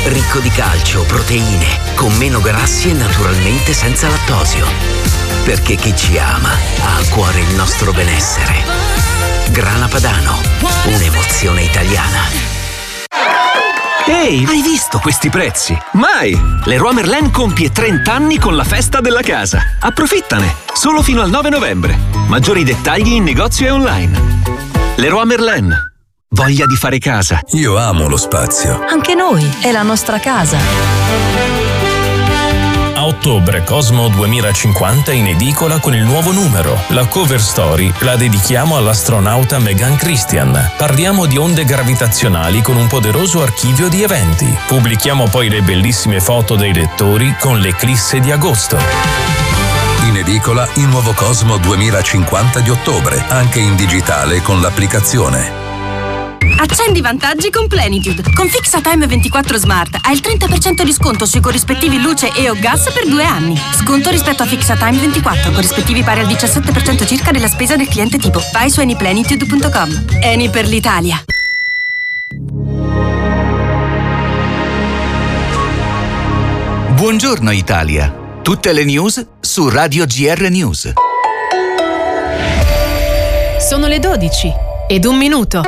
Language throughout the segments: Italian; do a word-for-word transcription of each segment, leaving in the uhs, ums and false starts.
ricco di calcio, proteine, con meno grassi e naturalmente senza lattosio. Perché chi ci ama ha a cuore il nostro benessere. Grana Padano, un'emozione italiana. Ehi, hai visto questi prezzi? Mai! Leroy Merlin compie trenta anni con la festa della casa. Approfittane! Solo fino al nove novembre. Maggiori dettagli in negozio e online. Leroy Merlin. Voglia di fare casa. Io amo lo spazio. Anche noi, è la nostra casa. A ottobre Cosmo duemilacinquanta in edicola con il nuovo numero. La cover story la dedichiamo all'astronauta Megan Christian. Parliamo di onde gravitazionali con un poderoso archivio di eventi. Pubblichiamo poi le bellissime foto dei lettori con l'eclisse di agosto. In edicola il nuovo Cosmo duemilacinquanta di ottobre, anche in digitale con l'applicazione. Accendi i vantaggi con Plenitude. Con FixaTime ventiquattro Smart hai il trenta per cento di sconto sui corrispettivi luce e o gas per due anni. Sconto rispetto a FixaTime ventiquattro, corrispettivi pari al diciassette per cento circa della spesa del cliente tipo. Vai su anyplenitude punto com. Eni per l'Italia. Buongiorno Italia. Tutte le news su Radio G R News. Sono le dodici ed un minuto.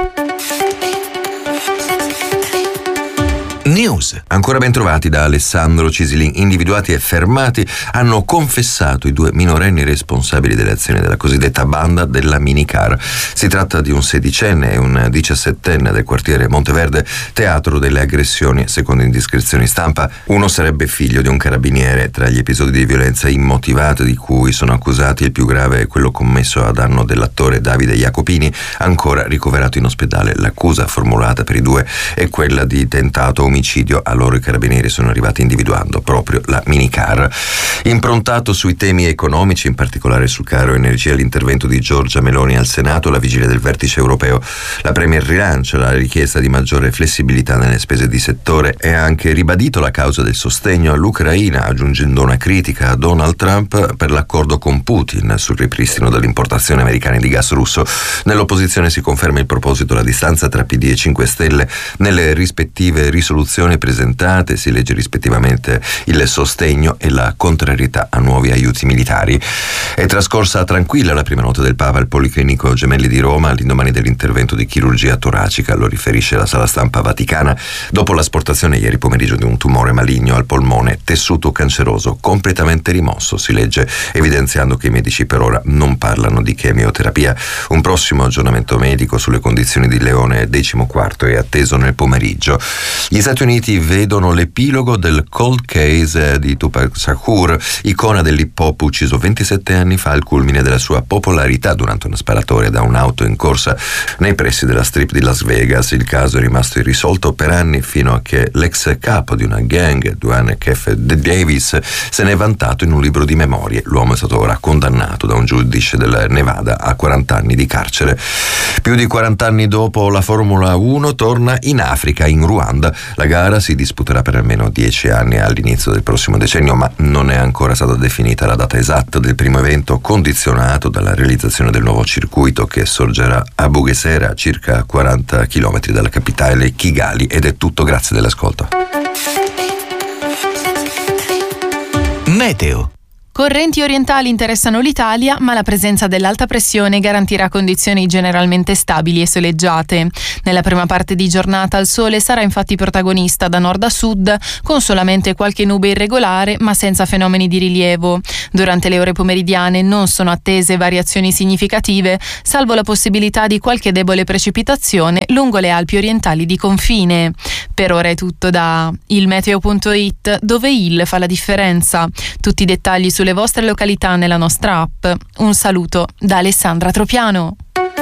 News. Ancora ben trovati da Alessandro Cisilin. Individuati e fermati hanno confessato i due minorenni responsabili delle azioni della cosiddetta banda della minicar. Si tratta di un sedicenne e un diciassettenne del quartiere Monteverde, teatro delle aggressioni. Secondo indiscrezioni stampa, uno sarebbe figlio di un carabiniere. Tra gli episodi di violenza immotivata di cui sono accusati, il più grave è quello commesso a danno dell'attore Davide Jacopini, ancora ricoverato in ospedale. L'accusa formulata per i due è quella di tentato omicidio. A loro i carabinieri sono arrivati individuando proprio la minicar. Improntato sui temi economici, in particolare sul caro energia, l'intervento di Giorgia Meloni al Senato alla vigilia del vertice europeo. La Premier rilancia la richiesta di maggiore flessibilità nelle spese di settore e ha anche ribadito la causa del sostegno all'Ucraina, aggiungendo una critica a Donald Trump per l'accordo con Putin sul ripristino dell'importazione americana di gas russo. Nell'opposizione si conferma il proposito la distanza tra P D e cinque Stelle nelle rispettive risoluzioni presentate. Si legge rispettivamente il sostegno e la contrarietà a nuovi aiuti militari. È trascorsa tranquilla la prima notte del Papa al Policlinico Gemelli di Roma all'indomani dell'intervento di chirurgia toracica, lo riferisce la sala stampa vaticana, dopo l'asportazione ieri pomeriggio di un tumore maligno al polmone, tessuto canceroso completamente rimosso, si legge, evidenziando che i medici per ora non parlano di chemioterapia. Un prossimo aggiornamento medico sulle condizioni di Leone decimoquarto è atteso nel pomeriggio. Gli Stati Uniti vedono l'epilogo del cold case di Tupac Shakur, icona dell'hip hop ucciso ventisette anni fa al culmine della sua popolarità durante una sparatoria da un'auto in corsa nei pressi della strip di Las Vegas. Il caso è rimasto irrisolto per anni fino a che l'ex capo di una gang, Duane Kef Davis, se ne è vantato in un libro di memorie. L'uomo è stato ora condannato da un giudice del Nevada a quaranta anni di carcere. Più di quaranta anni dopo, la Formula uno torna in Africa, in Ruanda. La gara si disputerà per almeno dieci anni all'inizio del prossimo decennio, ma non è ancora stata definita la data esatta del primo evento, condizionato dalla realizzazione del nuovo circuito che sorgerà a Bugesera, circa quaranta chilometri dalla capitale Kigali. Ed è tutto, grazie dell'ascolto. Meteo. Correnti orientali interessano l'Italia, ma la presenza dell'alta pressione garantirà condizioni generalmente stabili e soleggiate. Nella prima parte di giornata il sole sarà infatti protagonista da nord a sud, con solamente qualche nube irregolare, ma senza fenomeni di rilievo. Durante le ore pomeridiane non sono attese variazioni significative, salvo la possibilità di qualche debole precipitazione lungo le Alpi orientali di confine. Per ora è tutto da il meteo punto it, dove il fa la differenza. Tutti i dettagli sulle vostre località nella nostra app. Un saluto da Alessandra Tropiano.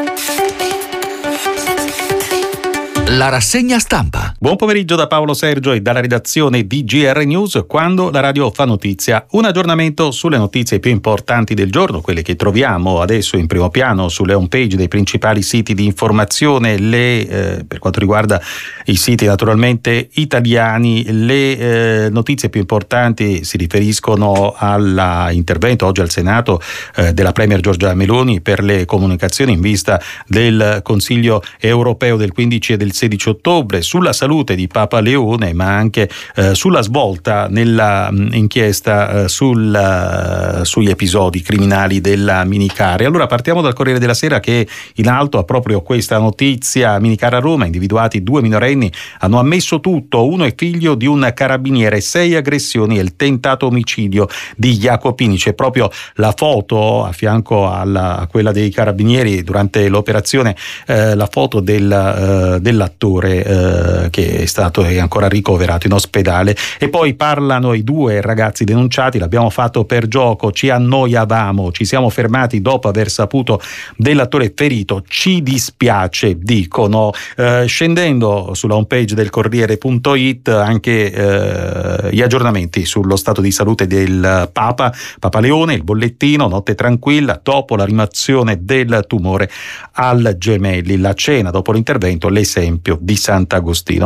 La rassegna stampa. Buon pomeriggio da Paolo Sergio e dalla redazione di G R News, quando la radio fa notizia. Un aggiornamento sulle notizie più importanti del giorno, quelle che troviamo adesso in primo piano sulle homepage dei principali siti di informazione. Le, eh, per quanto riguarda i siti naturalmente italiani, le eh, notizie più importanti si riferiscono all'intervento oggi al Senato eh, della Premier Giorgia Meloni per le comunicazioni in vista del Consiglio europeo del quindici e del sedici ottobre, sulla salute di Papa Leone, ma anche eh, sulla svolta nella mh, inchiesta eh, sul, uh, sugli episodi criminali della minicar. E allora partiamo dal Corriere della Sera, che in alto ha proprio questa notizia: minicar a Roma, individuati due minorenni, hanno ammesso tutto, uno è figlio di un carabiniere, sei aggressioni e il tentato omicidio di Jacopini. C'è proprio la foto a fianco alla, a quella dei carabinieri durante l'operazione, eh, la foto del, eh, dell'attore eh, che è stato è ancora ricoverato in ospedale. E poi parlano i due ragazzi denunciati: l'abbiamo fatto per gioco, ci annoiavamo, ci siamo fermati dopo aver saputo dell'attore ferito, ci dispiace, dicono. Eh, scendendo sulla homepage del Corriere punto it anche eh, gli aggiornamenti sullo stato di salute del Papa, Papa Leone, il bollettino: notte tranquilla dopo la rimozione del tumore al gemelli, la cena dopo l'intervento, l'esempio di Sant'Agostino.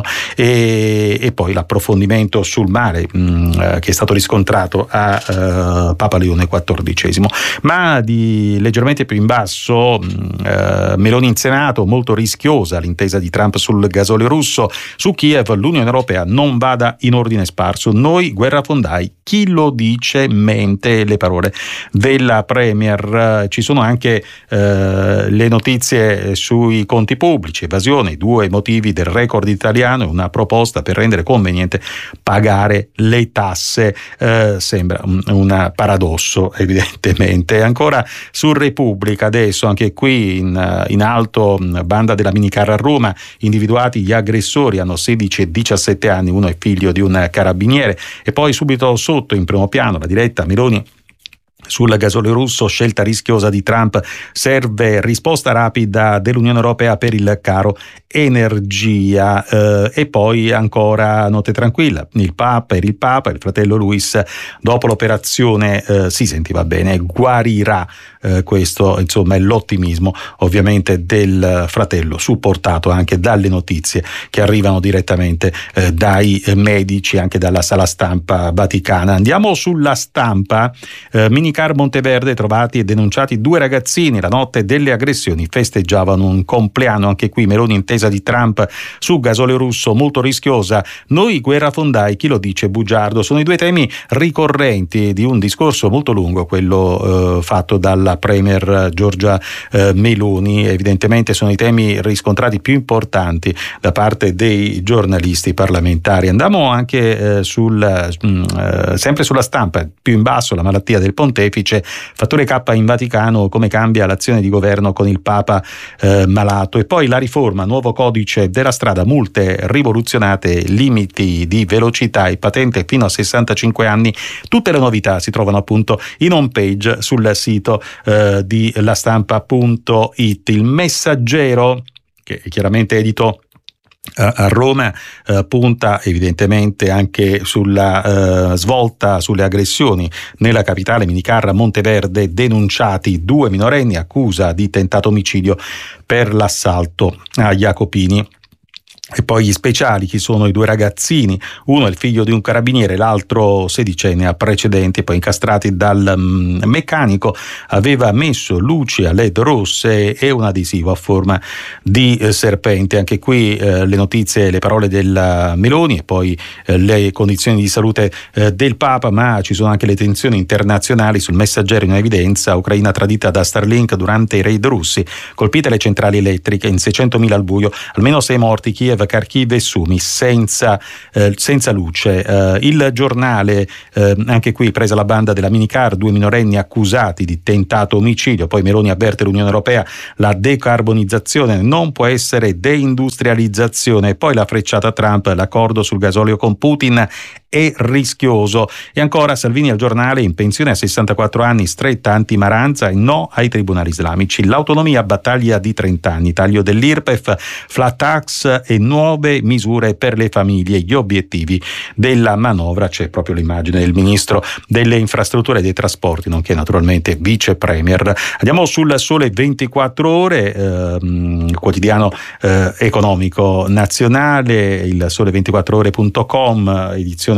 E, e poi l'approfondimento sul male mh, che è stato riscontrato a uh, Papa Leone quattordicesimo. Ma di leggermente più in basso, mh, uh, Meloni in Senato: molto rischiosa l'intesa di Trump sul gasolio russo, su Kiev l'Unione Europea non vada in ordine sparso, noi guerrafondai, chi lo dice mente. Le parole della Premier. Ci sono anche eh, le notizie sui conti pubblici, evasione, due motivi del record italiano e una proposta per rendere conveniente pagare le tasse. Eh, sembra un, un paradosso, evidentemente. Ancora su Repubblica adesso, anche qui in, in alto, banda della minicar a Roma, individuati gli aggressori, hanno sedici e diciassette anni, uno è figlio di un carabiniere. E poi subito sotto in primo piano la diretta Meloni sul gasolio russo, scelta rischiosa di Trump, serve risposta rapida dell'Unione Europea per il caro energia. Eh, e poi ancora notte tranquilla, il Papa, per il Papa, il fratello Luis dopo l'operazione eh, si sentiva bene, guarirà. Eh, questo insomma è l'ottimismo ovviamente del fratello, supportato anche dalle notizie che arrivano direttamente eh, dai medici, anche dalla sala stampa vaticana. Andiamo sulla Stampa. eh, Minicar Monteverde, trovati e denunciati due ragazzini, la notte delle aggressioni festeggiavano un compleanno. Anche qui Meloni, intesa di Trump su gasolio russo, molto rischiosa, noi guerrafondai, chi lo dice bugiardo. Sono i due temi ricorrenti di un discorso molto lungo, quello eh, fatto dalla Premier Giorgia eh, Meloni. Evidentemente sono i temi riscontrati più importanti da parte dei giornalisti parlamentari. Andiamo anche eh, sul mh, eh, sempre sulla Stampa, più in basso, la malattia del pontefice, fattore K in Vaticano, come cambia l'azione di governo con il Papa eh, malato. E poi la riforma, nuovo codice della strada, multe rivoluzionate, limiti di velocità e patente fino a sessantacinque anni. Tutte le novità si trovano appunto in home page sul sito eh, di lastampa punto it. Il Messaggero, che è chiaramente edito a Roma, eh, punta evidentemente anche sulla eh, svolta sulle aggressioni nella capitale. Minicar Monteverde, denunciati due minorenni, accusa di tentato omicidio per l'assalto a Jacopini. E poi gli speciali: chi sono i due ragazzini, uno è il figlio di un carabiniere, l'altro sedicenne, a precedenti, poi incastrati dal um, meccanico, aveva messo luci a led rosse e un adesivo a forma di eh, serpente. Anche qui eh, le notizie, le parole della Meloni e poi eh, le condizioni di salute eh, del Papa, ma ci sono anche le tensioni internazionali. Sul Messaggero in evidenza: Ucraina tradita da Starlink durante i raid russi, colpite le centrali elettriche, in seicentomila al buio, almeno sei morti, Kiev, Kharkiv e Sumi senza, eh, senza luce. Eh, il Giornale, eh, anche qui presa la banda della minicar, due minorenni accusati di tentato omicidio. Poi Meloni avverte l'Unione Europea: la decarbonizzazione non può essere deindustrializzazione. E poi la frecciata a Trump: l'accordo sul gasolio con Putin è rischioso. E ancora Salvini al Giornale: in pensione a sessantaquattro anni, stretta anti-Maranza e no ai tribunali islamici. L'autonomia, battaglia di trenta anni, taglio dell'I R P E F, flat tax e nuove misure per le famiglie, gli obiettivi della manovra. C'è proprio l'immagine del ministro delle infrastrutture e dei trasporti, nonché naturalmente vice premier. Andiamo sul Sole ventiquattro Ore, ehm, quotidiano eh, economico nazionale, il sole ventiquattro ore punto com, edizione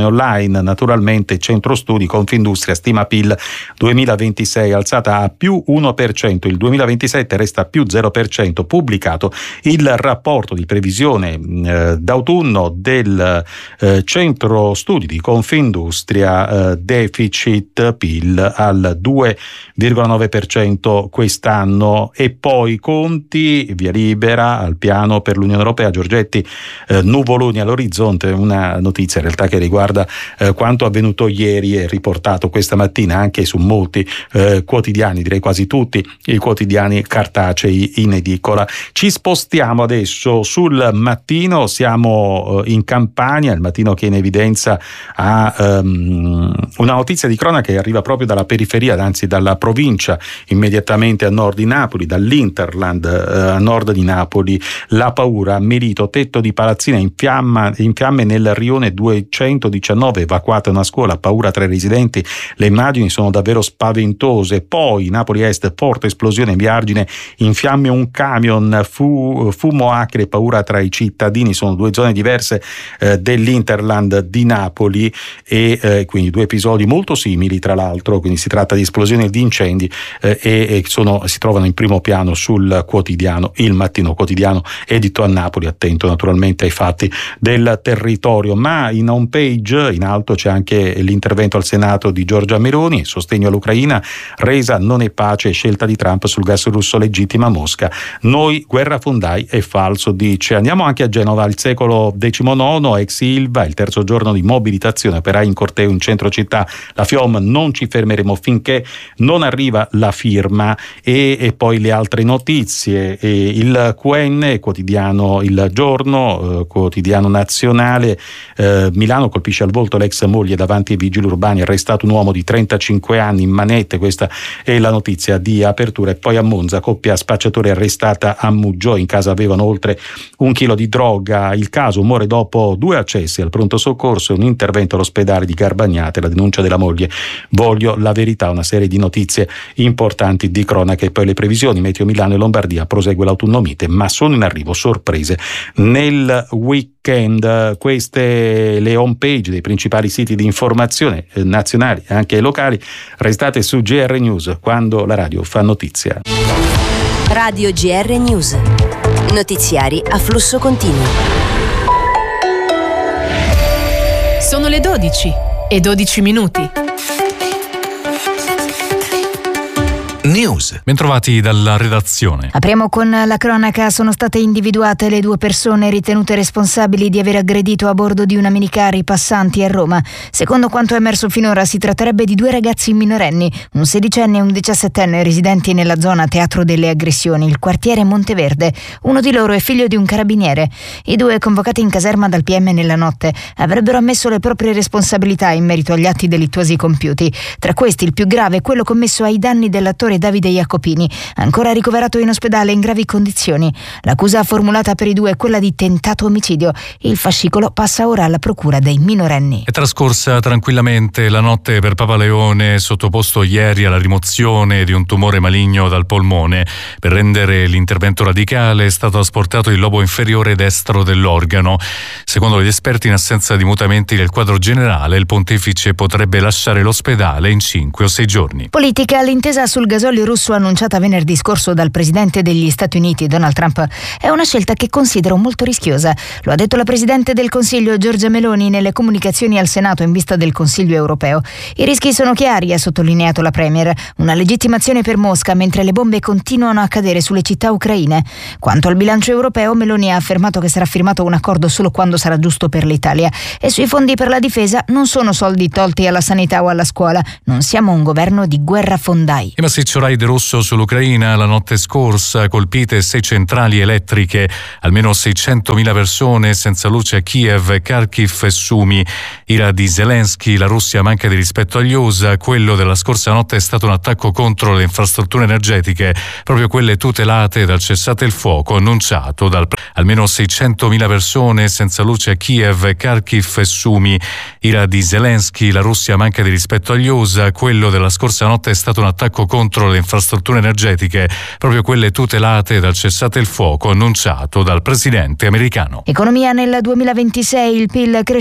informazione online. Naturalmente Centro Studi Confindustria stima P I L duemilaventisei alzata a più uno per cento, il duemilaventisette resta a più zero per cento. Pubblicato il rapporto di previsione eh, d'autunno del eh, Centro Studi di Confindustria, eh, deficit P I L al due virgola nove per cento quest'anno. E poi conti, via libera al piano per l'Unione Europea. Giorgetti, eh, nuvoloni all'orizzonte, una notizia in realtà che riguarda eh, quanto avvenuto ieri e riportato questa mattina anche su molti eh, quotidiani, direi quasi tutti i quotidiani cartacei in edicola. Ci spostiamo adesso sul Mattino, siamo eh, in Campania, il Mattino che in evidenza ha um, una notizia di cronaca che arriva proprio dalla periferia, anzi dalla provincia immediatamente a nord di Napoli, dall'Interland eh, a nord di Napoli. La paura, Melito, tetto di palazzina in, fiamma, in fiamme nel rione duecentodiciannove, evacuata una scuola, paura tra i residenti, le immagini sono davvero spaventose. Poi Napoli Est, forte esplosione in via Argine, in fiamme un camion, fu, fumo acre, paura tra i cittadini. Sono due zone diverse eh, dell'Interland di Napoli e eh, quindi due episodi molto simili tra l'altro, quindi si tratta di esplosioni e di incendi eh, e, e sono, si trovano in primo piano sul quotidiano Il Mattino, quotidiano edito a Napoli, attento naturalmente ai fatti del territorio. Ma in home page in alto c'è anche l'intervento al Senato di Giorgia Meloni, sostegno all'Ucraina, resa non è pace, scelta di Trump sul gas russo legittima Mosca, noi guerrafondai è falso, dice. Andiamo anche a Genova, il secolo diciannove, ex Ilva, il terzo giorno di mobilitazione, operai in corteo in centro città, la FIOM, non ci fermeremo finché non arriva la firma. E, e poi le altre notizie, e il Q N, quotidiano Il Giorno, eh, quotidiano nazionale, eh, Milano colpisce al volto l'ex moglie davanti ai vigili urbani, arrestato un uomo di trentacinque anni in manette, questa è la notizia di apertura. E poi a Monza, coppia spacciatori arrestata a Muggio, in casa avevano oltre un chilo di droga, il caso muore dopo due accessi al pronto soccorso e un intervento all'ospedale di Garbagnate, la denuncia della moglie, voglio la verità, una serie di notizie importanti di cronaca. E poi le previsioni, meteo Milano e Lombardia, prosegue l'autunno mite, ma sono in arrivo sorprese nel weekend. Queste le home page dei principali siti di informazione eh, nazionali e anche locali. Restate su G R News, quando la radio fa notizia. Radio G R News, notiziari a flusso continuo. Sono le dodici e dodici minuti. News. Bentrovati dalla redazione. Apriamo con la cronaca. Sono state individuate le due persone ritenute responsabili di aver aggredito a bordo di una minicar i passanti a Roma. Secondo quanto è emerso finora si tratterebbe di due ragazzi minorenni, un sedicenne e un diciassettenne residenti nella zona teatro delle aggressioni, il quartiere Monteverde. Uno di loro è figlio di un carabiniere. I due, convocati in caserma dal P M nella notte, avrebbero ammesso le proprie responsabilità in merito agli atti delittuosi compiuti. Tra questi il più grave è quello commesso ai danni dell'attore Davide Jacopini, ancora ricoverato in ospedale in gravi condizioni. L'accusa formulata per i due è quella di tentato omicidio. Il fascicolo passa ora alla procura dei minorenni. È trascorsa tranquillamente la notte per Papa Leone, sottoposto ieri alla rimozione di un tumore maligno dal polmone. Per rendere l'intervento radicale è stato asportato il lobo inferiore destro dell'organo. Secondo gli esperti, in assenza di mutamenti del quadro generale, il pontefice potrebbe lasciare l'ospedale in cinque o sei giorni. Politica. L'intesa sul gasolio russo annunciata venerdì scorso dal presidente degli Stati Uniti Donald Trump è una scelta che considero molto rischiosa. Lo ha detto la presidente del Consiglio Giorgia Meloni nelle comunicazioni al Senato in vista del Consiglio europeo. I rischi sono chiari, ha sottolineato la premier, una legittimazione per Mosca mentre le bombe continuano a cadere sulle città ucraine. Quanto al bilancio europeo, Meloni ha affermato che sarà firmato un accordo solo quando sarà giusto per l'Italia, e sui fondi per la difesa non sono soldi tolti alla sanità o alla scuola, non siamo un governo di guerrafondai. I massicci raid rosso sull'Ucraina. La notte scorsa colpite sei centrali elettriche, almeno seicentomila persone senza luce a Kiev, Kharkiv e Sumi. Ira di Zelensky, la Russia manca di rispetto agli U S A, quello della scorsa notte è stato un attacco contro le infrastrutture energetiche, proprio quelle tutelate dal cessate il fuoco annunciato dal pre- almeno seicentomila persone senza luce a Kiev, Kharkiv e Sumi. Ira di Zelensky, la Russia manca di rispetto agli U S A, quello della scorsa notte è stato un attacco contro le infrastrutture energetiche, proprio quelle tutelate dal cessate il fuoco annunciato dal presidente americano. Economia. Nel duemilaventisei il P I L cresce